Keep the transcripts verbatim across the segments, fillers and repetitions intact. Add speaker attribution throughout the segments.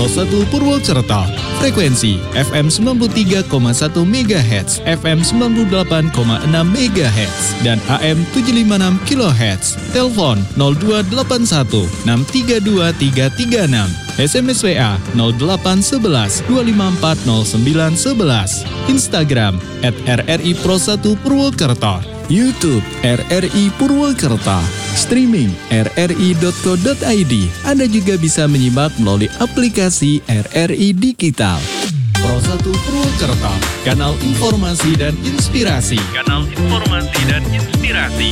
Speaker 1: Pro satu Purwokerto. Frekuensi F M sembilan puluh tiga koma satu megahertz, F M sembilan puluh delapan koma enam megahertz, dan A M tujuh ratus lima puluh enam kilohertz. Telepon nol dua delapan satu enam tiga dua tiga tiga enam. S M S W A nol delapan satu satu dua lima empat nol sembilan satu satu. Instagram at R R I Pro satu Purwokerto. YouTube R R I Purwokerto. Streaming r r i dot co dot i d. Anda juga bisa menyimak melalui aplikasi R R I Digital. Pro satu Purwokerto, kanal informasi dan inspirasi. Kanal informasi dan inspirasi.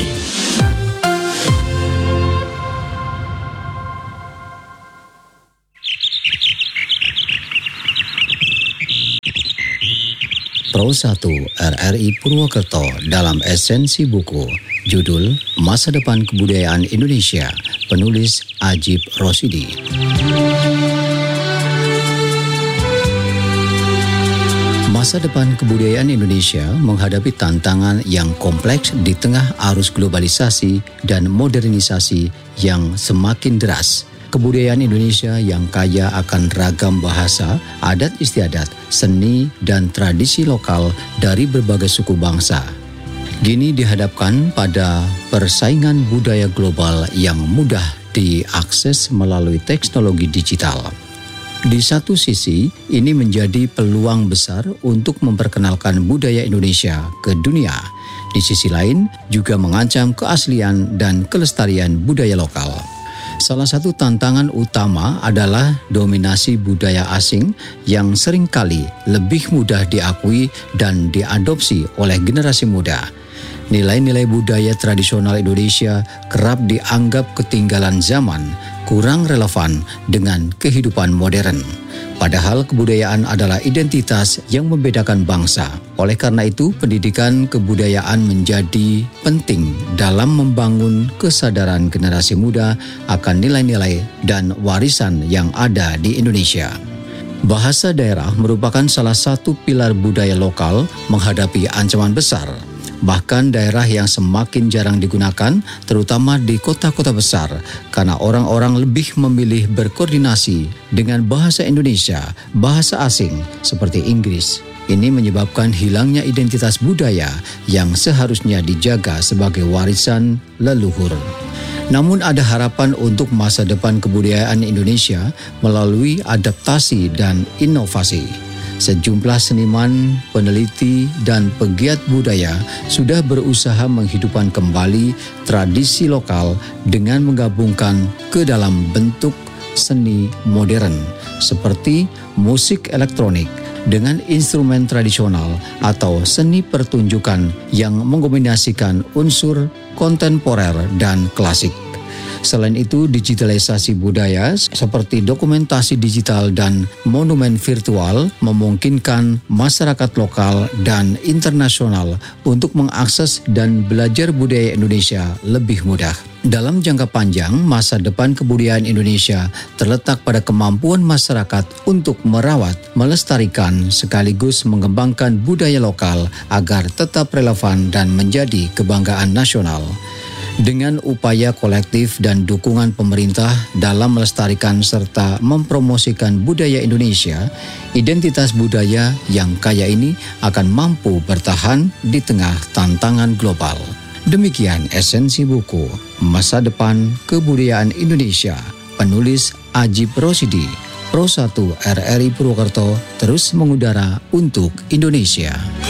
Speaker 2: Pro satu R R I Purwokerto dalam esensi buku. Judul Masa Depan Kebudayaan Indonesia, penulis Ajib Rosidi. Masa depan kebudayaan Indonesia menghadapi tantangan yang kompleks di tengah arus globalisasi dan modernisasi yang semakin deras. Kebudayaan Indonesia yang kaya akan ragam bahasa, adat istiadat, seni, dan tradisi lokal dari berbagai suku bangsa. Kini dihadapkan pada persaingan budaya global yang mudah diakses melalui teknologi digital. Di satu sisi, ini menjadi peluang besar untuk memperkenalkan budaya Indonesia ke dunia. Di sisi lain, juga mengancam keaslian dan kelestarian budaya lokal. Salah satu tantangan utama adalah dominasi budaya asing yang seringkali lebih mudah diakui dan diadopsi oleh generasi muda. Nilai-nilai budaya tradisional Indonesia kerap dianggap ketinggalan zaman, kurang relevan dengan kehidupan modern. Padahal kebudayaan adalah identitas yang membedakan bangsa. Oleh karena itu, pendidikan kebudayaan menjadi penting dalam membangun kesadaran generasi muda akan nilai-nilai dan warisan yang ada di Indonesia. Bahasa daerah merupakan salah satu pilar budaya lokal menghadapi ancaman besar. Bahkan daerah yang semakin jarang digunakan, terutama di kota-kota besar, karena orang-orang lebih memilih berkoordinasi dengan bahasa Indonesia, bahasa asing seperti Inggris. Ini menyebabkan hilangnya identitas budaya yang seharusnya dijaga sebagai warisan leluhur. Namun ada harapan untuk masa depan kebudayaan Indonesia melalui adaptasi dan inovasi. Sejumlah seniman, peneliti, dan pegiat budaya sudah berusaha menghidupkan kembali tradisi lokal dengan menggabungkan ke dalam bentuk seni modern seperti musik elektronik dengan instrumen tradisional atau seni pertunjukan yang mengombinasikan unsur kontemporer dan klasik. Selain itu, digitalisasi budaya seperti dokumentasi digital dan monumen virtual memungkinkan masyarakat lokal dan internasional untuk mengakses dan belajar budaya Indonesia lebih mudah. Dalam jangka panjang, masa depan kebudayaan Indonesia terletak pada kemampuan masyarakat untuk merawat, melestarikan, sekaligus mengembangkan budaya lokal agar tetap relevan dan menjadi kebanggaan nasional. Dengan upaya kolektif dan dukungan pemerintah dalam melestarikan serta mempromosikan budaya Indonesia, identitas budaya yang kaya ini akan mampu bertahan di tengah tantangan global. Demikian esensi buku Masa Depan Kebudayaan Indonesia, penulis Ajib Rosidi. Pro satu R R I Purwokerto terus mengudara untuk Indonesia.